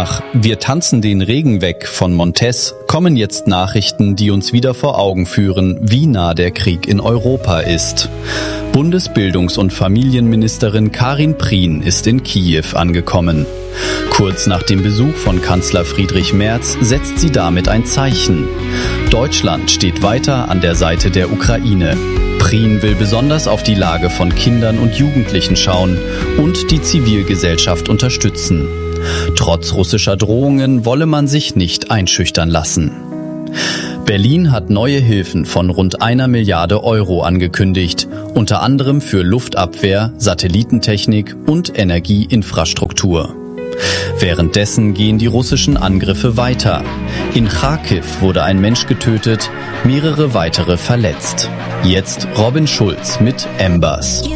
Nach Wir tanzen den Regen weg von Montez kommen jetzt Nachrichten, die uns wieder vor Augen führen, wie nah der Krieg in Europa ist. Bundesbildungs- und Familienministerin Karin Prien ist in Kiew angekommen. Kurz nach dem Besuch von Kanzler Friedrich Merz setzt sie damit ein Zeichen. Deutschland steht weiter an der Seite der Ukraine. Prien will besonders auf die Lage von Kindern und Jugendlichen schauen und die Zivilgesellschaft unterstützen. Trotz russischer Drohungen wolle man sich nicht einschüchtern lassen. Berlin hat neue Hilfen von rund 1 Milliarde Euro angekündigt, unter anderem für Luftabwehr, Satellitentechnik und Energieinfrastruktur. Währenddessen gehen die russischen Angriffe weiter. In Charkiw wurde ein Mensch getötet, mehrere weitere verletzt. Jetzt Robin Schulz mit Embers.